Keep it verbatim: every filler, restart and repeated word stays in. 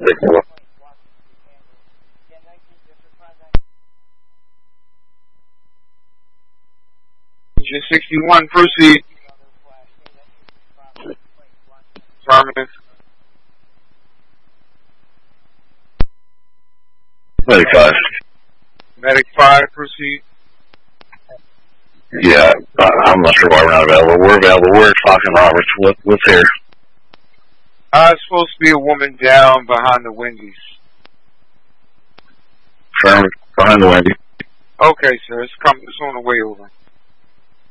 Engine sixty-one, proceed. Affirmative. Medic five. Medic five, proceed. Yeah, I'm not sure why we're not available. We're available. We're at Fox and Roberts. What, what's here? Uh, it's supposed to be a woman down behind the Wendy's. Affirmative. Behind the Wendy. Okay, sir. It's, come, it's on the way over.